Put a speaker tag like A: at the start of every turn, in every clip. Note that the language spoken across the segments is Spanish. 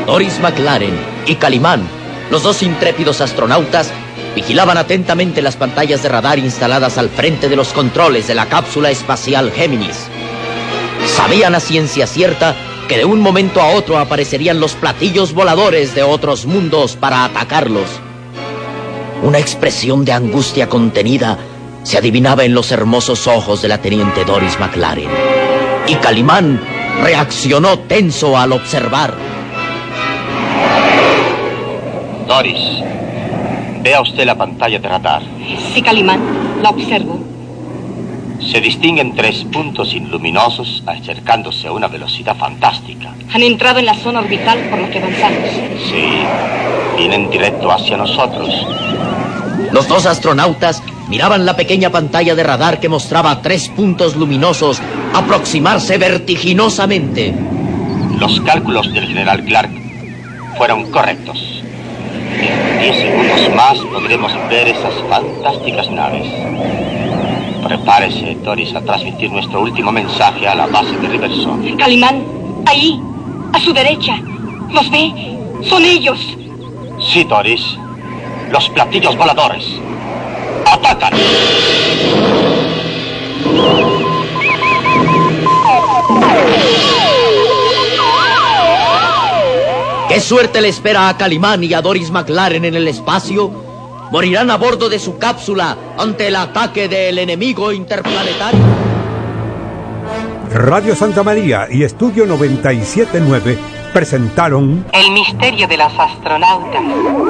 A: Doris McLaren y Calimán, los dos intrépidos astronautas, vigilaban atentamente las pantallas de radar instaladas al frente de los controles de la cápsula espacial Géminis. Sabían a ciencia cierta que de un momento a otro aparecerían los platillos voladores de otros mundos para atacarlos. Una expresión de angustia contenida se adivinaba en los hermosos ojos de la teniente Doris McLaren. Y Calimán reaccionó tenso al observar.
B: Doris, vea usted la pantalla de radar.
C: Sí, Calimán, la observo.
B: Se distinguen 3 puntos luminosos acercándose a una velocidad fantástica.
C: Han entrado en la zona orbital por lo que avanzamos.
B: Sí, vienen directo hacia nosotros.
A: Los dos astronautas miraban la pequeña pantalla de radar que mostraba 3 puntos luminosos aproximarse vertiginosamente.
B: Los cálculos del general Clark fueron correctos. En 10 segundos más podremos ver esas fantásticas naves. Prepárese, Doris, a transmitir nuestro último mensaje a la base de Riverson.
C: Calimán, ahí, a su derecha. ¿Los ve? Son ellos.
B: Sí, Doris. Los platillos voladores. ¡Atacan!
A: ¿Qué suerte le espera a Calimán y a Doris McLaren en el espacio? ¿Morirán a bordo de su cápsula ante el ataque del enemigo interplanetario?
D: Radio Santa María y Estudio 97.9 presentaron
C: El misterio de los astronautas.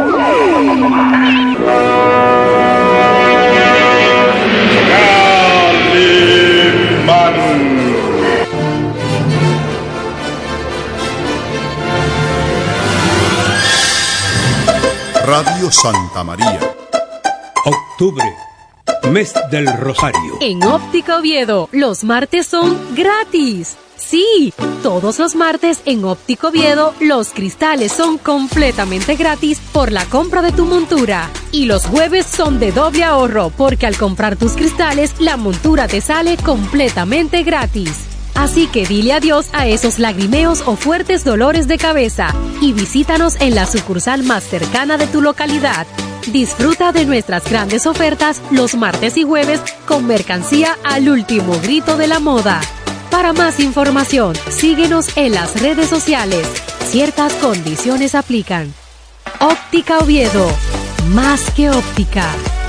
E: Radio Santa María.
D: Octubre, mes del Rosario.
F: En Óptica Oviedo, los martes son gratis. Sí, todos los martes en Óptica Oviedo, los cristales son completamente gratis por la compra de tu montura. Y los jueves son de doble ahorro, porque al comprar tus cristales, la montura te sale completamente gratis. Así que dile adiós a esos lagrimeos o fuertes dolores de cabeza y visítanos en la sucursal más cercana de tu localidad. Disfruta de nuestras grandes ofertas los martes y jueves con mercancía al último grito de la moda. Para más información, síguenos en las redes sociales. Ciertas condiciones aplican. Óptica Oviedo, más que óptica.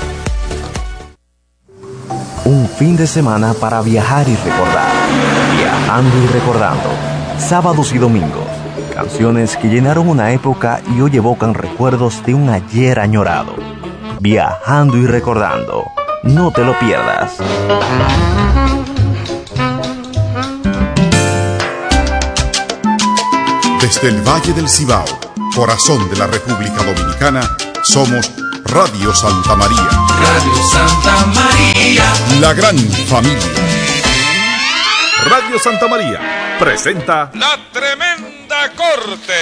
G: Un fin de semana para viajar y recordar. Viajando y recordando. Sábados y domingos. Canciones que llenaron una época y hoy evocan recuerdos de un ayer añorado. Viajando y recordando. No te lo pierdas.
E: Desde el Valle del Cibao, corazón de la República Dominicana, somos Radio Santa María.
H: Radio Santa María.
E: La gran familia.
I: Radio Santa María presenta
J: La Tremenda Corte.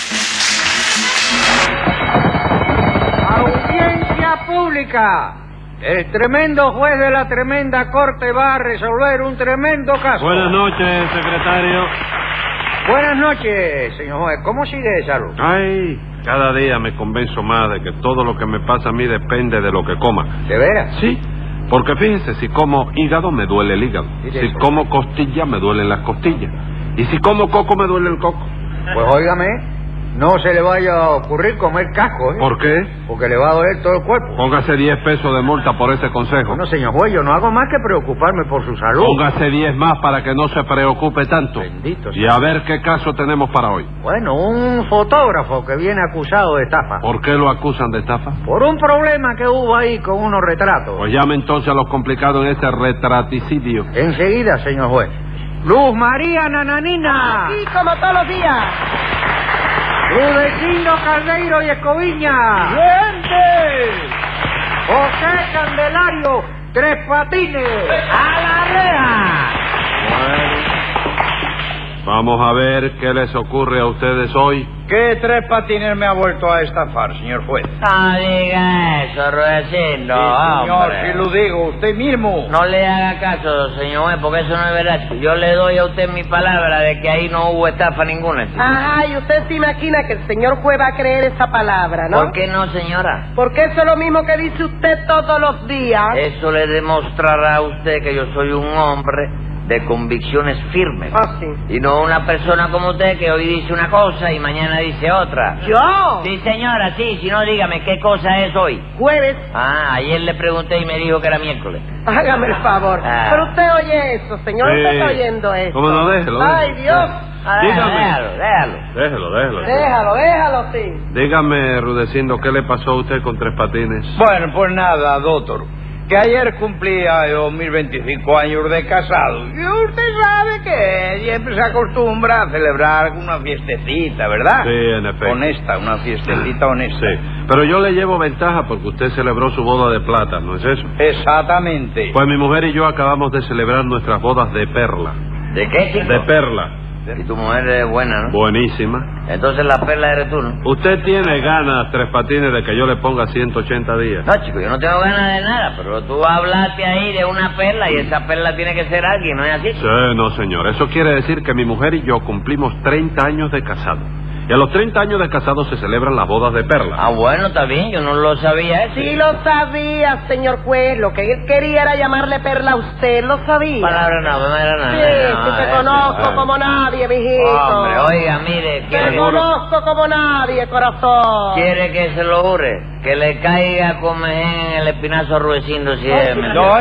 K: Audiencia pública. El tremendo juez de la tremenda corte va a resolver un tremendo caso.
L: Buenas noches, secretario.
K: Buenas noches, señor juez. ¿Cómo sigue de salud?
L: Ay, cada día me convenzo más de que todo lo que me pasa a mí depende de lo que coma.
K: ¿De veras?
L: Sí, porque fíjese, si como hígado me duele el hígado. Si como costilla me duelen las costillas. Y si como coco me duele el coco.
K: Pues óigame, no se le vaya a ocurrir comer casco, ¿eh?
L: ¿Por qué?
K: Porque le va a doler todo el cuerpo.
L: Póngase 10 pesos de multa por ese consejo.
K: Bueno, señor juez, yo no hago más que preocuparme por su salud.
L: Póngase 10 más para que no se preocupe tanto.
K: Bendito sea.
L: Y a ver qué caso tenemos para hoy.
K: Bueno, un fotógrafo que viene acusado de estafa.
L: ¿Por qué lo acusan de estafa?
K: Por un problema que hubo ahí con unos retratos.
L: Pues llame entonces a los complicados en ese retraticidio.
K: Enseguida, señor juez. Luz María Nananina.
M: Aquí como todos los días.
K: Rudecindo Caldeiro y Escoviña.
M: ¡Gente!
K: José Candelario Tres Patines.
M: ¡A la reja!
L: Vamos a ver qué les ocurre a ustedes hoy.
K: ¿Qué Tres Patines me ha vuelto a estafar, señor juez?
N: No diga eso, Rudecindo,
K: sí, señor,
N: hombre.
K: si lo digo, usted mismo.
N: No le haga caso, señor juez, porque eso no es verdad. Yo le doy a usted mi palabra de que ahí no hubo estafa ninguna. ¿Sí?
O: Ajá, y usted se imagina que el señor juez va a creer esa palabra, ¿no?
N: ¿Por qué no, señora?
O: Porque eso es lo mismo que dice usted todos los días.
N: Eso le demostrará a usted que yo soy un hombre de convicciones firmes.
O: Ah, sí.
N: Y no una persona como usted que hoy dice una cosa y mañana dice otra.
O: ¿Yo?
N: Sí, señora, sí. Si no, dígame, ¿qué cosa es hoy?
O: Jueves.
N: Ah, ayer le pregunté y me dijo que era miércoles.
O: Hágame el favor.
N: Ah.
O: Pero usted oye eso, señor. Usted está oyendo eso.
L: ¿Cómo no? Déjelo.
O: Ay, Dios. Déjalo, sí.
L: Dígame, Rudecindo, ¿qué le pasó a usted con Tres Patines?
K: Bueno, pues nada, doctor. Que ayer cumplía yo mis 25 años de casado. Y usted sabe que siempre se acostumbra a celebrar una fiestecita, ¿verdad?
L: Sí, en efecto.
K: Honesta, una fiestecita honesta.
L: Sí, pero yo le llevo ventaja porque usted celebró su boda de plata, ¿no es eso?
K: Exactamente.
L: Pues mi mujer y yo acabamos de celebrar nuestras bodas de perla.
N: ¿De qué, chico?
L: De perla.
N: Y tu mujer es buena, ¿no?
L: Buenísima.
N: Entonces la perla eres tú, ¿no?
L: Usted tiene ganas, Tres Patines, de que yo le ponga 180 días.
N: No, chico, yo no tengo ganas de nada, pero tú hablaste ahí de una perla y esa perla tiene que ser alguien, ¿no es así?
L: Sí, no, señor. Eso quiere decir que mi mujer y yo cumplimos 30 años de casado. Y a los 30 años de casado se celebran las bodas de perla.
N: Ah, bueno, está bien, yo no lo sabía eso.
O: Sí lo sabía, señor juez. Lo que él quería era llamarle perla a usted, lo sabía.
N: Palabra nada.
O: Sí, te conozco como nadie, mijito.
N: Hombre, oiga, mire.
O: Te conozco como nadie, corazón.
N: ¿Quiere que se lo jure? Que le caiga comején en el espinazo Rudecindo si es mentira.
K: No,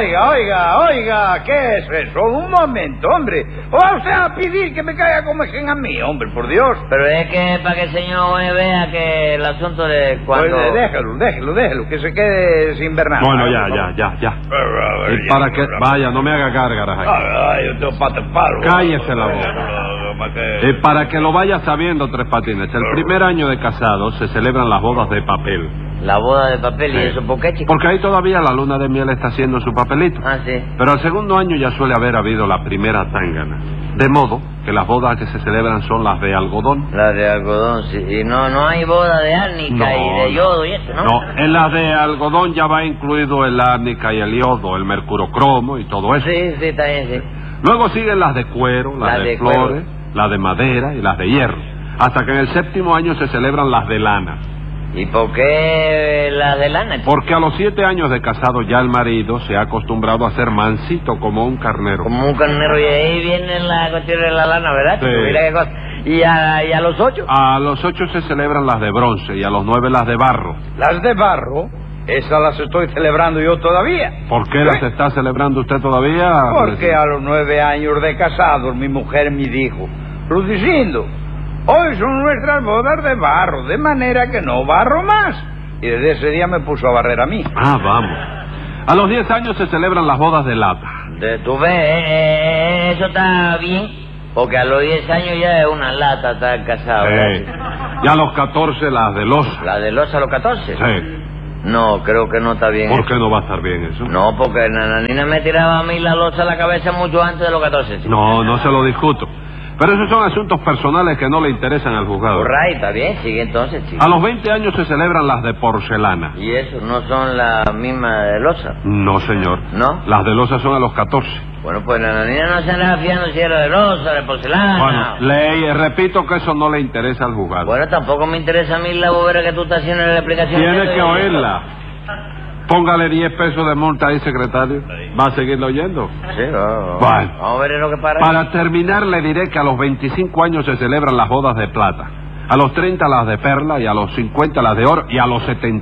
K: oiga, ¿qué es eso? Un momento, hombre. ¿O va usted a pedir que me caiga comején a mí, hombre, por Dios?
N: Pero es que para que el señor vea que el asunto de cuando...
K: Pues déjelo, que se quede sin ver nada.
L: Bueno, ya. Y para que... Vaya, no me haga gárgaras aquí.
K: Ay, yo tengo pata en palo.
L: Cállese la boca. Y para que lo vaya sabiendo, Tres Patines, el primer año de casado se celebran las bodas de papel.
N: ¿La boda de papel? Sí. ¿Y eso por qué, chico?
L: Porque ahí todavía la luna de miel está haciendo su papelito.
N: Ah, sí.
L: Pero al segundo año ya suele haber habido la primera tángana. De modo que las bodas que se celebran son las de algodón.
N: Las de algodón, sí. Y no hay boda de árnica y de yodo y eso, ¿no?
L: No, en las de algodón ya va incluido el árnica y el yodo, el mercurocromo y todo eso.
N: Sí, está bien, sí.
L: Luego siguen las de cuero, las de flores, las de madera y las de hierro. Hasta que en el séptimo año se celebran las de lana.
N: ¿Y por qué las de lana, chico?
L: Porque a los 7 años de casado ya el marido se ha acostumbrado a ser mansito como un carnero.
N: Como un carnero, y ahí viene la cuestión de la lana, ¿verdad?
L: Sí.
N: Mira qué cosa. ¿Y a los 8?
L: A los 8 se celebran las de bronce y a los 9 las de barro.
K: ¿Las de barro? Esas las estoy celebrando yo todavía.
L: ¿Por qué las está celebrando usted todavía?
K: Porque a los 9 años de casado mi mujer me dijo: Rudecindo, hoy son nuestras bodas de barro, de manera que no barro más. Y desde ese día me puso a barrer a mí.
L: Ah, vamos. A los 10 años se celebran las bodas de lata.
N: ¿Tú ves? Eso está bien, porque a los 10 años ya es una lata estar casado.
L: Sí. Y a los 14 las de losa.
N: ¿La de losa a los 14?
L: Sí.
N: No, creo que no está bien.
L: ¿Por qué no va a estar bien eso?
N: No, porque Nananina me tiraba a mí la losa a la cabeza mucho antes de los 14. ¿Sí?
L: No se lo discuto. Pero esos son asuntos personales que no le interesan al juzgado.
N: Right, está bien, sigue entonces, chico.
L: A los 20 años se celebran las de porcelana.
N: ¿Y eso no son las mismas de losa?
L: No, señor.
N: ¿No?
L: Las de losa son a los 14.
N: Bueno, pues la niña no se anda fiando si era de losa, de porcelana.
L: Bueno, repito que eso no le interesa al juzgado.
N: Bueno, tampoco me interesa a mí la bobera que tú estás haciendo en la explicación.
L: Tiene que oírla. Póngale 10 pesos de multa ahí, secretario. ¿Va a seguirlo oyendo?
N: Sí, no.
L: Bueno,
N: vamos a ver lo que para.
L: Para terminar, le diré que a los 25 años se celebran las bodas de plata. A los 30 las de perla, y a los 50 las de oro, y a los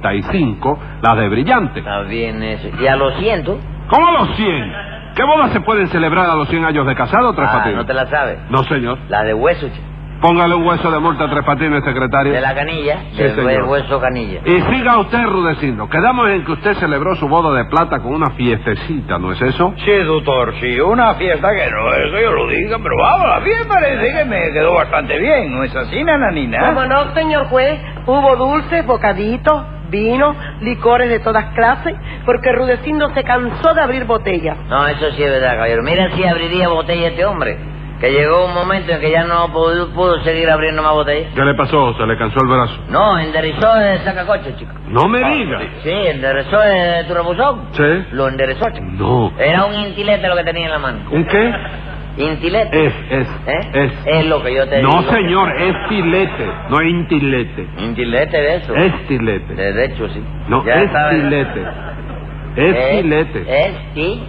L: 75 las de brillante.
N: Está bien eso. ¿Y a los 100?
L: ¿Cómo a los 100? ¿Qué bodas se pueden celebrar a los 100 años de casado, Tres Patines?
N: ¿No te la sabes?
L: No, señor.
N: La de hueso, chico.
L: Póngale un hueso de multa a Tres Patines, secretario.
N: ¿De la canilla?
L: Sí,
N: del hueso canilla.
L: Y siga usted, Rudecindo. Quedamos en que usted celebró su boda de plata con una fiestecita, ¿no es eso?
K: Sí, doctor, sí. Una fiesta que no es que yo lo diga, pero vamos, a mí me parece que me quedó bastante bien. ¿No es así, Nananina?
O: ¿Cómo no, señor juez? Hubo dulces, bocaditos, vino, licores de todas clases, porque Rudecindo se cansó de abrir botellas.
N: No, eso sí es verdad, caballero. Mira si abriría botella este hombre, que llegó un momento en que ya no pudo seguir abriendo más botellas.
L: ¿Qué le pasó? ¿Se le cansó el brazo?
N: No, enderezó el sacacoche, chico.
L: No me diga.
N: Sí, enderezó el turbozón.
L: Sí.
N: Lo enderezó, chico.
L: No.
N: Era un intilete lo que tenía en la mano.
L: ¿Un qué?
N: Intilete. Es lo que yo te digo.
L: No, señor, es tilete, no es intilete.
N: Intilete de eso.
L: Es tilete.
N: De hecho, sí.
L: No,
N: ya
L: es tilete. Es tilete.
N: Es ti.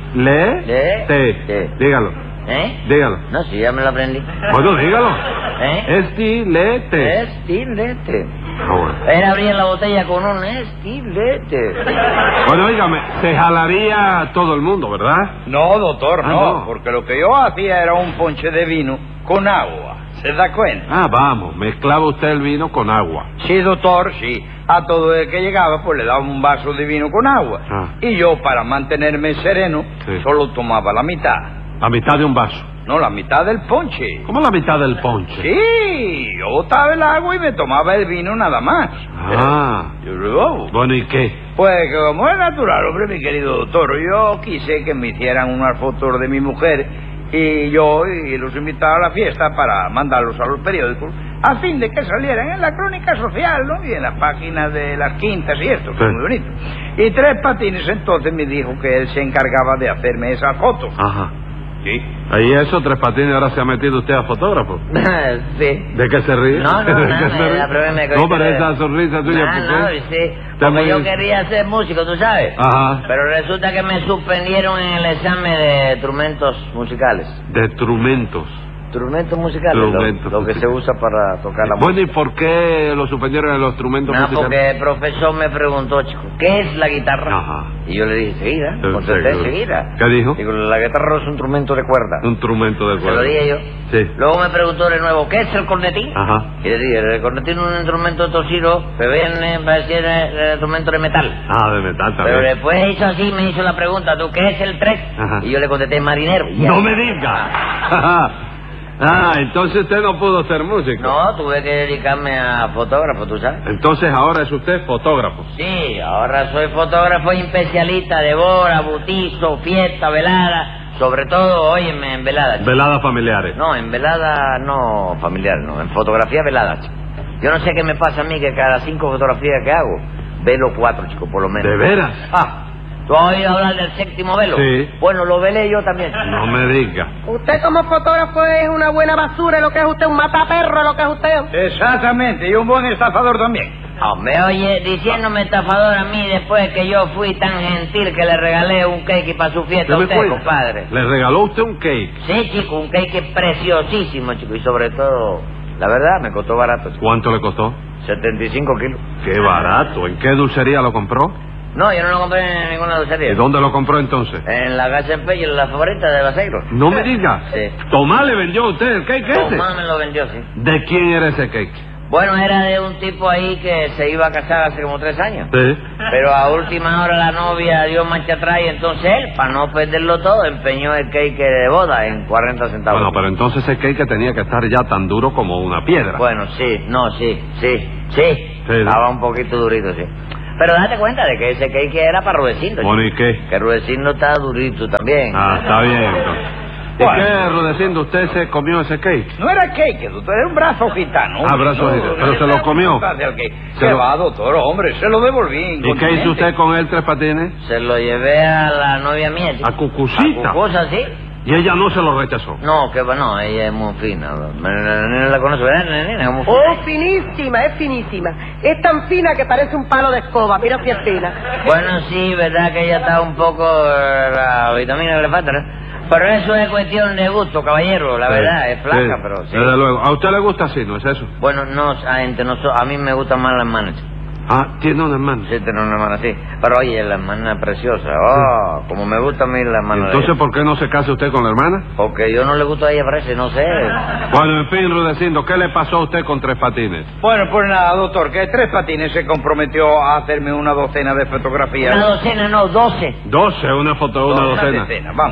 L: Le. Dígalo. Dígalo.
N: No, sí, ya me lo aprendí.
L: Bueno, dígalo. Es tilete.
N: Es tilete.
L: Bueno.
N: Él abría la botella con un estilete.
L: Bueno, dígame, se jalaría todo el mundo, ¿verdad?
K: No, doctor,
L: no,
K: porque lo que yo hacía era un ponche de vino con agua. ¿Se da cuenta?
L: Ah, vamos, mezclaba usted el vino con agua.
K: Sí, doctor, sí. A todo el que llegaba, pues le daba un vaso de vino con agua. Y yo, para mantenerme sereno, solo tomaba la mitad.
L: ¿La mitad de un vaso?
K: No, la mitad del ponche.
L: ¿Cómo la mitad del ponche?
K: Sí, yo botaba el agua y me tomaba el vino nada más.
L: Bueno, ¿y qué?
K: Pues que como es natural, hombre, mi querido doctor, yo quise que me hicieran unas fotos de mi mujer y los invitaba a la fiesta para mandarlos a los periódicos a fin de que salieran en la crónica social, ¿no? Y en las páginas de las quintas y esto, que es muy bonito. Y Tres Patines entonces me dijo que él se encargaba de hacerme esas fotos.
L: Ajá.
K: Sí.
L: Ahí eso, Tres Patines, ahora se ha metido usted a fotógrafo.
N: Sí.
L: ¿De qué se ríe?
N: No, la primera
L: no, pero esa sonrisa tuya...
N: No, sí. Porque yo quería ser músico, tú sabes.
L: Ajá.
N: Pero resulta que me suspendieron en el examen de instrumentos musicales.
L: ¿De instrumentos?
N: Instrumentos musicales, lo que se usa para tocar la música.
L: Bueno, ¿y por qué lo suspendieron en los instrumentos musicales?
N: Porque el profesor me preguntó, chico, ¿qué es la guitarra?
L: Ajá.
N: Y yo le dije, seguida, contesté seguida.
L: ¿Qué dijo?
N: Digo, la guitarra es un instrumento de cuerda.
L: Un instrumento de cuerda.
N: Se lo dije yo.
L: Sí.
N: Luego me preguntó de nuevo, ¿qué es el cornetín?
L: Ajá.
N: Y le dije, el cornetín es un instrumento torcido, que viene para decir el instrumento de metal.
L: Ah, de metal también.
N: Pero después hizo así, me hizo la pregunta, ¿tú qué es el tres?
L: Ajá.
N: Y yo le contesté, marinero.
L: ¡No me diga! Entonces usted no pudo ser músico.
N: No, tuve que dedicarme a fotógrafo, ¿tú sabes?
L: Entonces ahora es usted fotógrafo.
N: Sí, ahora soy fotógrafo y especialista de boda, bautizo, fiesta, velada. Sobre todo, óyeme, en veladas.
L: ¿Veladas familiares?
N: No, en velada no familiar, no. En fotografía velada, chico. Yo no sé qué me pasa a mí que cada 5 fotografías que hago, velo 4, chico, por lo menos.
L: ¿De veras?
N: ¿Tú has oído hablar del séptimo velo?
L: Sí.
N: Bueno, lo velé yo también.
L: No me diga.
O: Usted como fotógrafo es una buena basura, lo que es usted, un mataperro, lo que es usted.
K: Exactamente, y un buen estafador también.
N: Me oye, diciéndome estafador a mí después que yo fui tan gentil que le regalé un cake para su fiesta a usted, compadre.
L: ¿Le regaló usted un cake?
N: Sí, chico, un cake preciosísimo, chico, y sobre todo, la verdad, me costó barato, chico.
L: ¿Cuánto le costó?
N: 75 kilos.
L: ¡Qué barato! ¿En qué dulcería lo compró?
N: No, yo no lo compré en ninguna dulcería.
L: ¿Y dónde lo compró entonces?
N: En la Casa Empeño, en la favorita de Baseiro.
L: No me diga.
N: Sí.
L: ¿Tomás le vendió a usted el cake ese?
N: Tomás me lo vendió, sí.
L: ¿De quién era ese cake?
N: Bueno, era de un tipo ahí que se iba a casar hace como 3 años.
L: Sí.
N: Pero a última hora la novia dio marcha atrás y entonces él, para no perderlo todo, empeñó el cake de boda en 40 centavos.
L: Bueno, pero entonces ese cake tenía que estar ya tan duro como una piedra.
N: Bueno, sí. Estaba un poquito durito, sí. Pero date cuenta de que ese cake era para Rudecindo.
L: Bueno, ¿y qué?
N: Que Rudecindo está durito también.
L: Está bien, entonces. ¿Y qué, Rudecindo, usted se comió ese cake?
K: No era cake, doctor, era un brazo gitano.
L: Brazo gitano. ¿Pero se lo comió?
K: ¿Qué va, doctor? Hombre, se lo devolví.
L: ¿Y qué hizo usted con él, Tres Patines?
N: Se lo llevé a la novia mía.
L: ¿A Cucucita?
N: A Cucusa, sí.
L: ¿Y ella no se lo rechazó?
N: No, que no, ella es muy fina. No la conozco, ¿verdad, nena? Muy fina.
O: Oh, finísima, es finísima. Es tan fina que parece un palo de escoba. Mira si es fina.
N: Bueno, sí, verdad que ella está un poco... la vitamina que le falta, ¿no? Pero eso es cuestión de gusto, caballero, la verdad, es flaca, pero sí.
L: Desde luego. ¿A usted le gusta así, no es eso?
N: Bueno, no, a mí me gustan más las hermanas.
L: ¿Tiene una hermana?
N: Sí, tiene una hermana, sí. Pero oye, la hermana es preciosa. Como me gusta a mí la hermana.
L: Entonces, ¿por qué no se casa usted con la hermana?
N: Porque yo no le gusto a ella, parece, no sé.
L: Bueno, en fin, Rudecindo, ¿qué le pasó a usted con Tres Patines?
K: Bueno, pues nada, doctor, que Tres Patines se comprometió a hacerme una docena de fotografías.
N: Una docena, no, 12.
L: 12, una docena.
K: Vamos.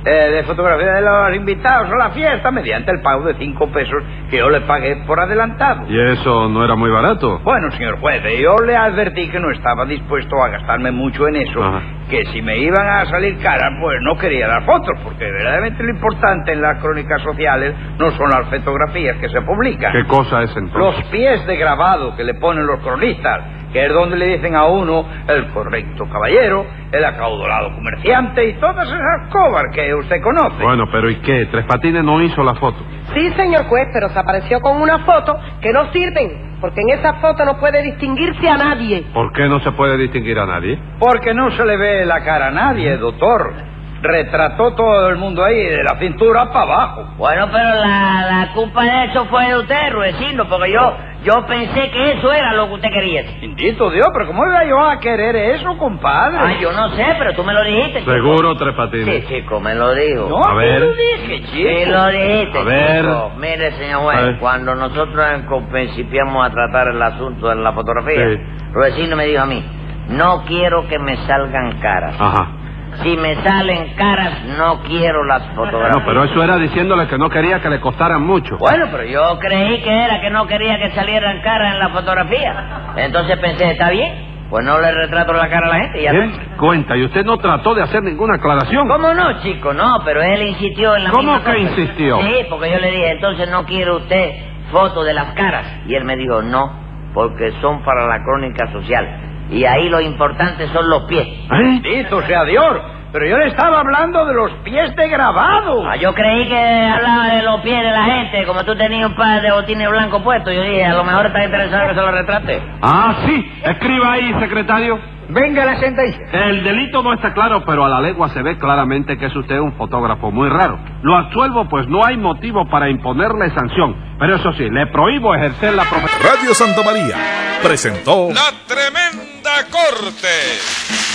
K: de fotografía de los invitados a la fiesta mediante el pago de 5 pesos que yo le pagué por adelantado.
L: ¿Y eso no era muy barato?
K: Bueno, señor juez, yo le advertí que no estaba dispuesto a gastarme mucho en eso, que si me iban a salir caras, pues no quería dar fotos, porque verdaderamente lo importante en las crónicas sociales no son las fotografías que se publican.
L: ¿Qué cosa es entonces?
K: Los pies de grabado que le ponen los cronistas, que es donde le dicen a uno el correcto caballero, el acaudalado comerciante y todas esas cosas que usted conoce.
L: Bueno, pero ¿y qué? Tres Patines no hizo la foto.
O: Sí, señor juez, pero se apareció con una foto que no sirven, porque en esa foto no puede distinguirse a nadie.
L: ¿Por qué no se puede distinguir a nadie?
K: Porque no se le ve la cara a nadie, doctor. Retrató todo el mundo ahí, de la cintura para abajo.
N: Bueno, pero la culpa de eso fue de usted, Rudecindo, porque yo pensé que eso era lo que usted quería.
K: Bendito Dios, pero ¿cómo iba yo a querer eso, compadre?
N: Ay, yo no sé, pero tú me lo dijiste, chico.
L: ¿Seguro, Tres Patines?
N: Sí, chico, me lo dijo.
K: No,
L: a ver.
K: lo dije, chico.
N: Sí, lo dijiste,
L: a ver.
N: chico. Mire, señor juez, cuando nosotros principiamos a tratar el asunto de la fotografía, Rudecindo me dijo a mí, no quiero que me salgan caras.
L: Ajá.
N: Si me salen caras, no quiero las fotografías.
L: No, pero eso era diciéndole que no quería que le costaran mucho.
N: Bueno, pero yo creí que era que no quería que salieran caras en la fotografía. Entonces pensé, está bien, pues no le retrato la cara a la gente y ya está.
L: Cuenta, ¿y usted no trató de hacer ninguna aclaración?
N: ¿Cómo no, chico? No, pero él insistió en la
L: ¿Cómo
N: misma
L: que
N: cosa.
L: insistió?
N: Sí, porque yo le dije, entonces no quiere usted fotos de las caras. Y él me dijo, no, porque son para la crónica social. Y ahí lo importante son los pies.
K: Bendito sea Dios. Pero yo le estaba hablando de los pies de grabado.
N: Yo creí que hablaba de los pies de la gente. Como tú tenías un par de botines blancos puestos, yo dije, a lo mejor está interesado que se lo retrate.
L: Ah, sí. Escriba ahí, secretario.
K: Venga la sentencia.
L: El delito no está claro, pero a la legua se ve claramente que es usted un fotógrafo muy raro. Lo absuelvo, pues no hay motivo para imponerle sanción. Pero eso sí, le prohíbo ejercer la profesión.
I: Radio Santa María presentó
J: La Tremenda Corte.